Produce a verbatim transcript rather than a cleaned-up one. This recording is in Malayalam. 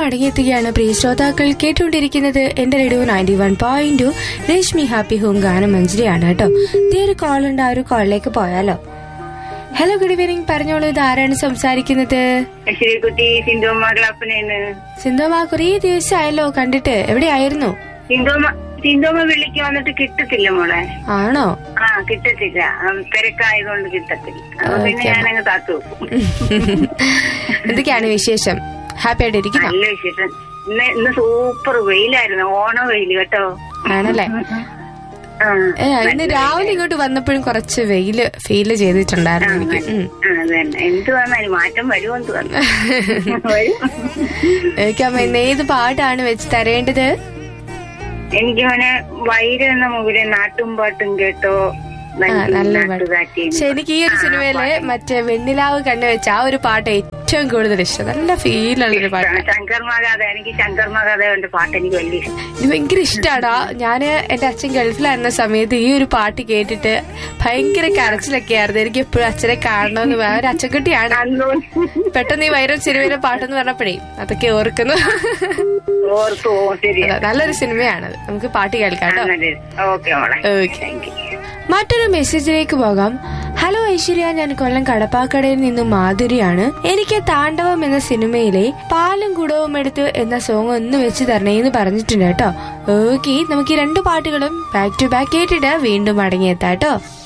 മടങ്ങിയെത്തുകയാണ് പ്രിയ ശ്രോതാക്കൾ. കേട്ടുകൊണ്ടിരിക്കുന്നത് എന്റെ radio ninety one point two Rashmi happy home ഗാനം മഞ്ജരിയാണ് കേട്ടോ. ഇതേ ഒരു കോൾ ഉണ്ട്, ആ ഒരു കോളിലേക്ക് പോയാലോ? Hello, good evening. പറഞ്ഞോളൂ, ഇത് ആരാണ് സംസാരിക്കുന്നത്? സിന്ധോമ, കുറേ ദിവസമായല്ലോ കണ്ടിട്ട്. എവിടെയായിരുന്നു? സിന്ധോമ വിളിക്ക് വന്നിട്ട് കിട്ടത്തില്ല മോളെ. ആണോ? ആ, കിട്ടത്തില്ല. തിരക്കായതുകൊണ്ട് കിട്ടത്തില്ല. പിന്നെ ഞാനങ്ങ് കാത്തു വെക്കും. എന്തൊക്കെയാണ് വിശേഷം? ഹാപ്പി ആയിട്ട് ഇരിക്കുന്നു? നല്ല വിശേഷം. ഇന്ന് ഇന്ന് സൂപ്പർ വെയിലായിരുന്നു, ഓണ വെയില് കേട്ടോ. ആണല്ലേ? ഇന്ന് രാവിലെ ഇങ്ങോട്ട് വന്നപ്പോഴും കുറച്ച് വെയില് ഫീല് ചെയ്തിട്ടുണ്ടായിരുന്നു എനിക്ക്. എന്ത് വന്നാലും മാറ്റം വരുമെന്ന് തോന്നുന്നു. എനിക്കമ്മ ഇന്ന് ഏത് പാട്ടാണ് വെച്ച് തരേണ്ടത്? എനിക്ക് മോനെ വൈര എന്ന മൂവിലെ നാട്ടും പാട്ടും കേട്ടോ. നല്ല പാട്ട്. പക്ഷെ എനിക്ക് ഈ ഒരു സിനിമയില് മറ്റേ വെണ്ണിലാവ് കണ്ണു വെച്ച ആ ഒരു പാട്ട് ഏറ്റവും കൂടുതൽ ഇഷ്ടം. നല്ല ഫീലുള്ളൊരു പാട്ട്. ശങ്കർ മഹാദേവ. എനിക്ക് ശങ്കർ മഹാദേവന്റെ പാട്ട് എനിക്ക് വലിയ ഇഷ്ടം. ഇത് ഭയങ്കര ഇഷ്ടാടാ. ഞാന് എന്റെ അച്ഛൻ ഗൾഫിലായിരുന്ന സമയത്ത് ഈ ഒരു പാട്ട് കേട്ടിട്ട് ഭയങ്കര കരച്ചിലൊക്കെ ആയിരുന്നു. എനിക്ക് എപ്പോഴും അച്ഛനെ കാണണമെന്ന് പറയാം. ഒരു അച്ഛൻകുട്ടിയാണ്. പെട്ടെന്ന് ഈ വൈറൽ സിനിമയിലെ പാട്ടെന്ന് പറഞ്ഞപ്പോഴേ അതൊക്കെ ഓർക്കുന്നു. നല്ലൊരു സിനിമയാണത്. നമുക്ക് പാട്ട് കേൾക്കാം കേട്ടോ. മറ്റൊരു മെസ്സേജിലേക്ക് പോകാം. ഹലോ ഐശ്വര്യ, ഞാൻ കൊല്ലം കടപ്പാക്കടയിൽ നിന്നും മാധുരിയാണ്. എനിക്ക് താണ്ഡവം എന്ന സിനിമയിലെ പാലും കുടവും എടുത്ത് എന്ന സോങ് ഒന്ന് വെച്ച് തരണേന്ന് പറഞ്ഞിട്ടുണ്ട് കേട്ടോ. ഓക്കെ, നമുക്ക് ഈ രണ്ട് പാട്ടുകളും ബാക്ക് ടു ബാക്ക് കേട്ടിട്ട് വീണ്ടും മടങ്ങിയെത്താം കേട്ടോ.